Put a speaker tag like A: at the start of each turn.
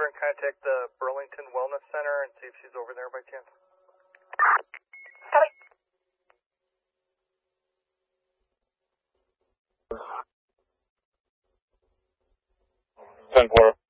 A: and contact the Burlington Wellness Center and see if she's over there by chance.
B: 10-4.